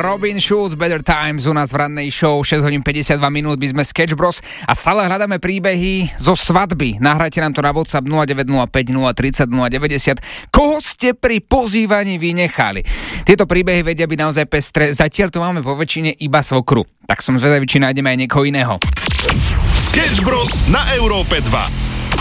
Robin Schulz, Better Times u nás v rannej show, 6 hodín 52 minút, my sme Sketch Bros a stále hľadáme príbehy zo svadby. Nahrajte nám to na WhatsApp 0905 030 090. Koho ste pri pozývaní vynechali? Tieto príbehy vedia byť naozaj pestré, zatiaľ tu máme po väčšine iba svokru. Tak som zvedavý, či nájdeme aj niekoho iného. Sketch Bros na Európe 2.